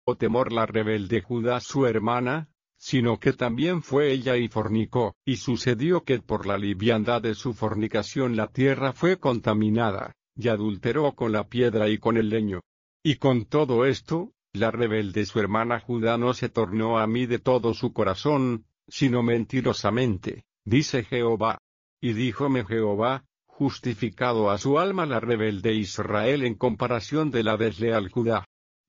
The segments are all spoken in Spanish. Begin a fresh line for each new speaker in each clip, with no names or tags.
temor la rebelde Judá su hermana, sino que también fue ella y fornicó, y sucedió que por la liviandad de su fornicación la tierra fue contaminada, y adulteró con la piedra y con el leño. Y con todo esto, la rebelde su hermana Judá no se tornó a mí de todo su corazón, sino mentirosamente, dice Jehová. Y díjome Jehová, justificado a su alma la rebelde Israel en comparación de la desleal Judá.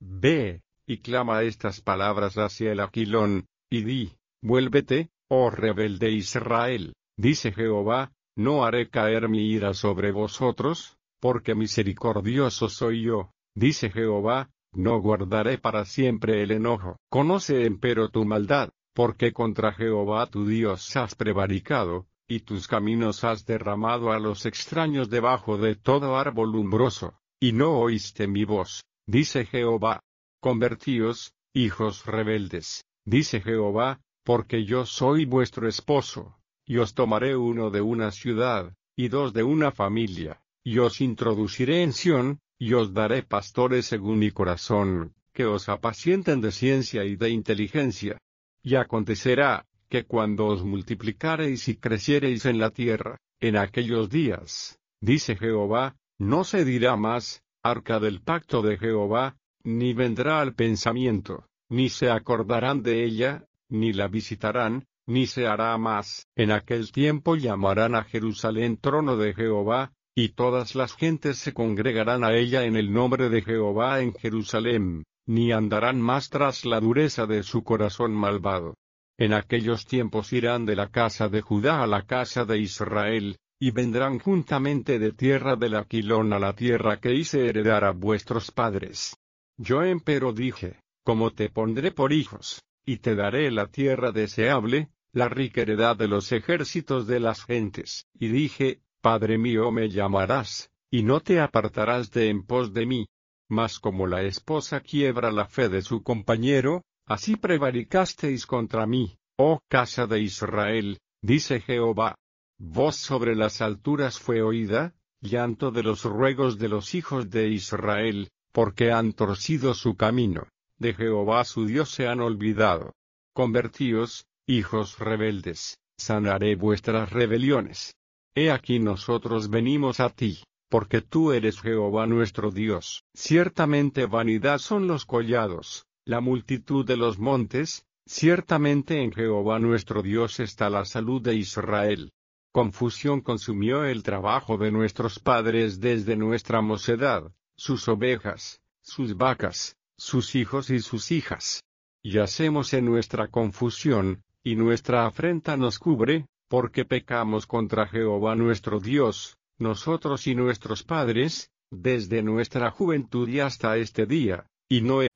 Ve, y clama estas palabras hacia el Aquilón, y di, vuélvete, oh rebelde Israel, dice Jehová, no haré caer mi ira sobre vosotros, porque misericordioso soy yo, dice Jehová, no guardaré para siempre el enojo. Conoce empero tu maldad, porque contra Jehová tu Dios has prevaricado, y tus caminos has derramado a los extraños debajo de todo árbol umbroso, y no oíste mi voz, dice Jehová. Convertíos, hijos rebeldes, dice Jehová, porque yo soy vuestro esposo, y os tomaré uno de una ciudad, y dos de una familia, y os introduciré en Sión, y os daré pastores según mi corazón, que os apacienten de ciencia y de inteligencia. Y acontecerá, que cuando os multiplicareis y creciereis en la tierra, en aquellos días, dice Jehová, no se dirá más, arca del pacto de Jehová, ni vendrá al pensamiento, ni se acordarán de ella, ni la visitarán, ni se hará más. En aquel tiempo llamarán a Jerusalén trono de Jehová, y todas las gentes se congregarán a ella en el nombre de Jehová en Jerusalén, ni andarán más tras la dureza de su corazón malvado. En aquellos tiempos irán de la casa de Judá a la casa de Israel, y vendrán juntamente de tierra del Aquilón a la tierra que hice heredar a vuestros padres. Yo empero dije, como te pondré por hijos, y te daré la tierra deseable, la rica heredad de los ejércitos de las gentes. Y dije, Padre mío me llamarás, y no te apartarás de en pos de mí. Mas como la esposa quiebra la fe de su compañero, así prevaricasteis contra mí, oh casa de Israel, dice Jehová. Voz sobre las alturas fue oída, llanto de los ruegos de los hijos de Israel, porque han torcido su camino, de Jehová su Dios se han olvidado. Convertíos, hijos rebeldes, sanaré vuestras rebeliones. He aquí nosotros venimos a ti, porque tú eres Jehová nuestro Dios. Ciertamente vanidad son los collados, la multitud de los montes, ciertamente en Jehová nuestro Dios está la salud de Israel. Confusión consumió el trabajo de nuestros padres desde nuestra mocedad, sus ovejas, sus vacas, sus hijos y sus hijas. Yacemos en nuestra confusión, y nuestra afrenta nos cubre, porque pecamos contra Jehová nuestro Dios, nosotros y nuestros padres, desde nuestra juventud y hasta este día, y no